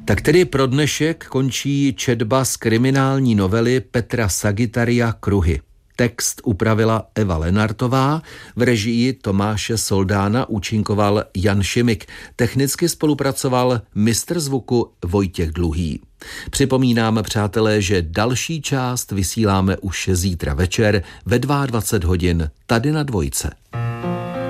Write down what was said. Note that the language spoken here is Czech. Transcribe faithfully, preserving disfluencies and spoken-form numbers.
Tak tedy pro dnešek končí četba z kriminální novely Petra Sagittaria Kruhy. Text upravila Eva Lenartová, v režii Tomáše Soldána účinkoval Jan Šimik, technicky spolupracoval mistr zvuku Vojtěch Dluhý. Připomínám, přátelé, že další část vysíláme už zítra večer ve dvacet dva hodin tady na Dvojce.